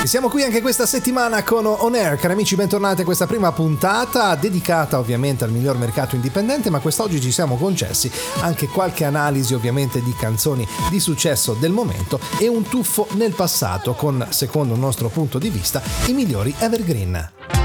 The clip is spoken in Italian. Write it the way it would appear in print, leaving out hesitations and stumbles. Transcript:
siamo qui anche questa settimana con On Air. Cari amici, bentornati a questa prima puntata dedicata ovviamente al miglior mercato indipendente, ma quest'oggi ci siamo concessi anche qualche analisi ovviamente di canzoni di successo del momento e un tuffo nel passato con, secondo il nostro punto di vista, i migliori evergreen.